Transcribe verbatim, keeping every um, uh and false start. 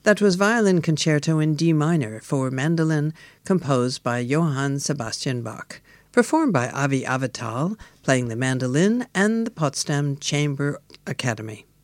That was Violin Concerto in D minor for mandolin, composed by Johann Sebastian Bach, performed by Avi Avital, playing the mandolin, and the Potsdam Chamber Academy.